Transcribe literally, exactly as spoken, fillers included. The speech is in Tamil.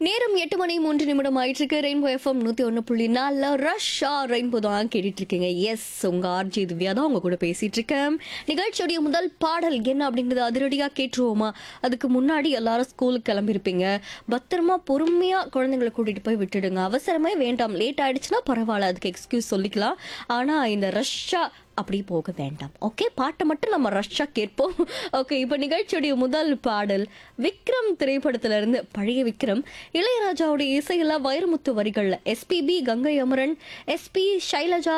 நேரம் எட்டு மணி மூன்று நிமிடம் ஆயிட்டு இருக்கு. ரெயின்போ எஃப்எம் நூத்தி ஒன்னு புள்ளி நாலுல ரஷ்ஷா ரெயின்போ தான் கேட்டுட்டு இருக்கீங்க. எஸ், உங்க ஆர்ஜி திவ்யா தான் உங்க கூட பேசிட்டு இருக்கேன். நிகழ்ச்சியுடைய முதல் பாடல் என்ன அப்படிங்கறது அதிரடியா கேட்டுருவோமா? அதுக்கு முன்னாடி எல்லாரும் ஸ்கூலுக்கு கிளம்பிருப்பீங்க. பத்திரமா பொறுமையா குழந்தைங்களை கூட்டிட்டு போய் விட்டுடுங்க. அவசரமே வேண்டாம். லேட் ஆயிடுச்சுன்னா பரவாயில்ல, அதுக்கு எக்ஸ்கியூஸ் சொல்லிக்கலாம். ஆனா இந்த ரஷ்ஷா அப்படி போக வேண்டாம். ஓகே, பாட்டை மட்டும் நம்ம ரஷ்ஷா கேட்போம். ஓகே, இப்போ நிகழ்ச்சியுடைய முதல் பாடல் விக்ரம் திரைப்படத்துல இருந்து. பழைய விக்ரம் இளையராஜாவுடைய இசையில வைரமுத்து வரிகள்ல எஸ்பிபி, கங்கை அமரன், எஸ்பி, ஷைலஜா,